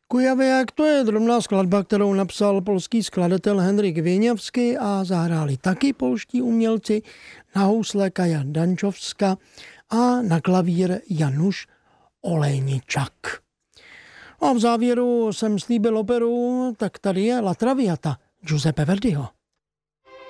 Kujavě, jak to je drobná skladba, kterou napsal polský skladatel Henryk Věňavský a zahráli taky polští umělci, na housle Kaja Dančovska a na klavír Januš Olejničak. A v závěru jsem slíbil operu, tak tady je La Traviata Giuseppe Verdiho.